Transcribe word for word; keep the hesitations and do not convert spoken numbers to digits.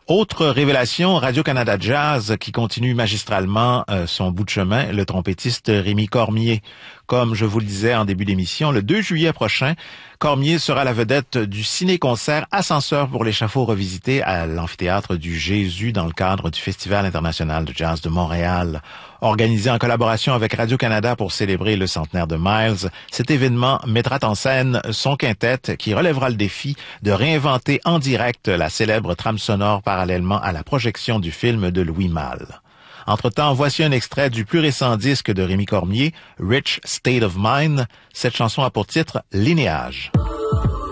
Autre révélation, Radio-Canada Jazz qui continue magistralement euh, son bout de chemin, le trompettiste Rémi Cormier. Comme je vous le disais en début d'émission, le deux juillet prochain, Cormier sera la vedette du ciné-concert Ascenseur pour l'échafaud revisité à l'amphithéâtre du Jésus dans le cadre du Festival international de jazz de Montréal. Organisé en collaboration avec Radio-Canada pour célébrer le centenaire de Miles, cet événement mettra en scène son quintet qui relèvera le défi de réinventer en direct la célèbre trame sonore parallèlement à la projection du film de Louis Malle. Entre-temps, voici un extrait du plus récent disque de Rémi Cormier, Rich State of Mind. Cette chanson a pour titre « Linéage ».